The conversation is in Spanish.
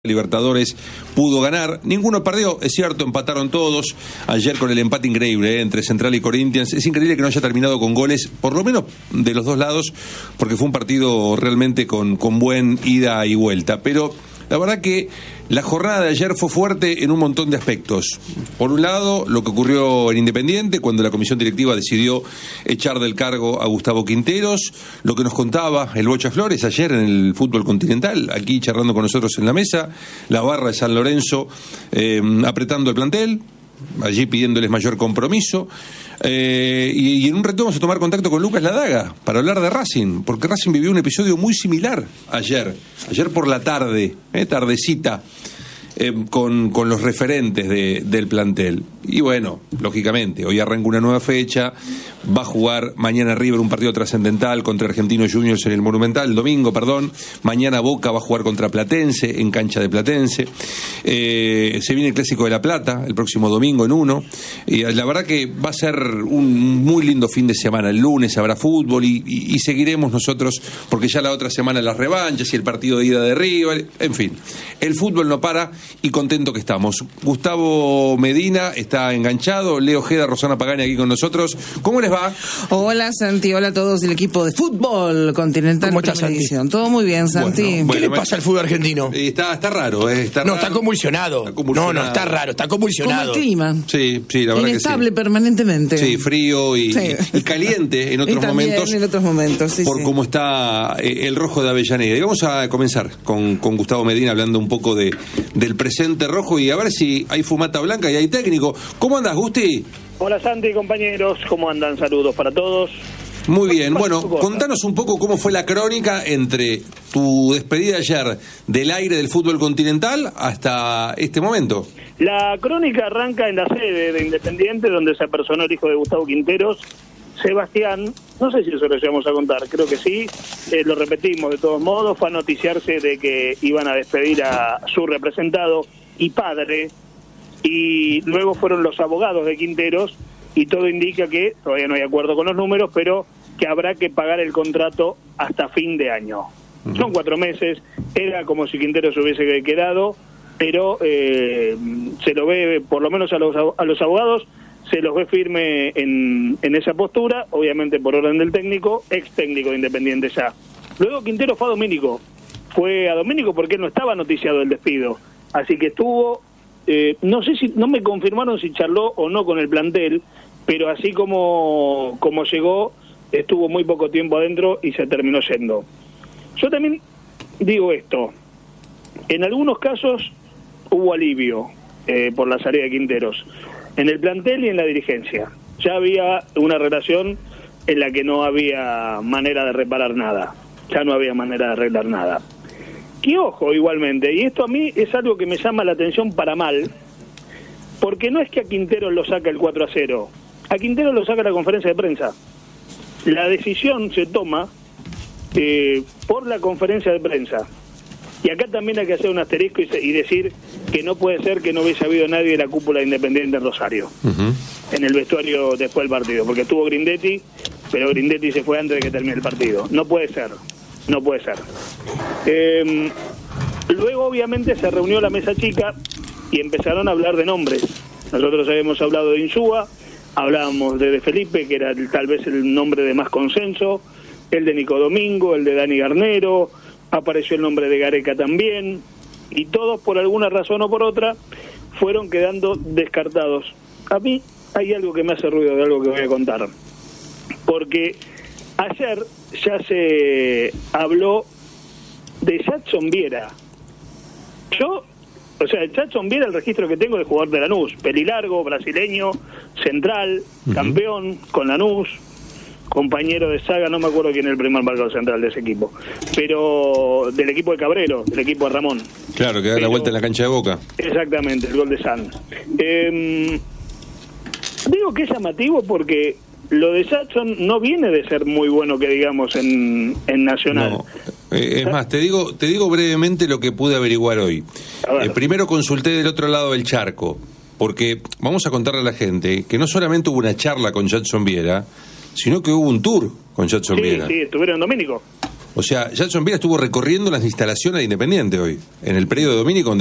Libertadores pudo ganar, ninguno perdió, es cierto, empataron todos ayer con el empate increíble entre Central y Corinthians. Es increíble que no haya terminado con goles, por lo menos de los dos lados, porque fue un partido realmente con buen ida y vuelta, pero la verdad que la jornada de ayer fue fuerte en un montón de aspectos. Por un lado, lo que ocurrió en Independiente, cuando la comisión directiva decidió echar del cargo a Gustavo Quinteros, lo que nos contaba el Bocha Flores ayer en el fútbol continental, aquí charlando con nosotros en la mesa, la barra de San Lorenzo apretando el plantel, allí pidiéndoles mayor compromiso, y en un rato vamos a tomar contacto con Lucas Ladaga para hablar de Racing, porque Racing vivió un episodio muy similar ayer por la tarde, tardecita, con los referentes del plantel. Y bueno, lógicamente, hoy arranca una nueva fecha, va a jugar mañana River un partido trascendental contra Argentinos Juniors en el Monumental, el domingo, mañana Boca va a jugar contra Platense, en cancha de Platense, se viene el Clásico de La Plata, el próximo domingo en 1, y la verdad que va a ser un muy lindo fin de semana. El lunes habrá fútbol y seguiremos nosotros, porque ya la otra semana las revanchas y el partido de ida de River, en fin, el fútbol no para y contento que estamos. Gustavo Medina está enganchado, Leo Ojeda, Rosana Pagani aquí con nosotros. ¿Cómo les va? Hola Santi, hola a todos del equipo de fútbol continental. ¿Cómo estás, Santi? Todo muy bien, Santi. ¿Qué le pasa al fútbol argentino? Está raro, está no, raro. Está convulsionado. No, está raro, está convulsionado. Como el clima. Sí, la verdad inestable que sí. Permanentemente. Sí, frío y caliente en otros momentos. En otros momentos, sí. Por cómo está el rojo de Avellaneda. Y vamos a comenzar con Gustavo Medina hablando un poco del presente rojo y a ver si hay fumata blanca y hay técnico. ¿Cómo andas, Gusti? Hola Santi, compañeros, ¿cómo andan? Saludos para todos. Muy bien, bueno, contanos un poco cómo fue la crónica entre tu despedida ayer del aire del fútbol continental hasta este momento. La crónica arranca en la sede de Independiente, donde se apersonó el hijo de Gustavo Quinteros, Sebastián. No sé si eso lo llevamos a contar, creo que sí, lo repetimos de todos modos. Fue a noticiarse de que iban a despedir a su representado y padre, y luego fueron los abogados de Quinteros, y todo indica que, todavía no hay acuerdo con los números, pero que habrá que pagar el contrato hasta fin de año. Son 4 meses, era como si Quinteros hubiese quedado, pero se lo ve, por lo menos a los abogados, se los ve firme en esa postura, obviamente por orden del técnico, ex técnico de Independiente ya. Luego Quinteros fue a Domínico porque él no estaba noticiado el despido, así que estuvo... no me confirmaron si charló o no con el plantel, pero así como llegó, estuvo muy poco tiempo adentro y se terminó yendo. Yo también digo esto, en algunos casos hubo alivio por la salida de Quinteros, en el plantel y en la dirigencia. Ya había una relación en la que no había manera de reparar nada, ya no había manera de arreglar nada. Que ojo, igualmente, y esto a mí es algo que me llama la atención para mal, porque no es que a Quinteros lo saca el 4-0, a Quinteros lo saca la conferencia de prensa. La decisión se toma por la conferencia de prensa. Y acá también hay que hacer un asterisco y decir que no puede ser que no hubiese habido nadie de la cúpula de Independiente en Rosario, en el vestuario después del partido, porque estuvo Grindetti, pero Grindetti se fue antes de que termine el partido. No puede ser. Luego obviamente se reunió la mesa chica y empezaron a hablar de nombres. Nosotros habíamos hablado de Insúa, hablábamos de Felipe, que era tal vez el nombre de más consenso, el de Nico Domingo, el de Dani Garnero, apareció el nombre de Gareca también, y todos por alguna razón o por otra fueron quedando descartados. A mí hay algo que me hace ruido de algo que voy a contar, porque ayer ya se habló de Jadson Viera. El Jadson Viera, el registro que tengo de jugador de Lanús, pelilargo, brasileño, central, campeón con Lanús, compañero de saga, no me acuerdo quién es el primer marcador central de ese equipo, pero del equipo de Cabrero, del equipo de Ramón. Claro, que da la vuelta en la cancha de Boca. Exactamente, el gol de San. Digo que es llamativo porque lo de Jadson no viene de ser muy bueno, que digamos, en Nacional. No. Es más, te digo brevemente lo que pude averiguar hoy. Primero consulté del otro lado del charco, porque vamos a contarle a la gente que no solamente hubo una charla con Jadson Viera, sino que hubo un tour con Jadson Viera. Sí, estuvieron en Domínico. O sea, Jacksonville estuvo recorriendo las instalaciones de Independiente hoy, en el predio de Domínico, donde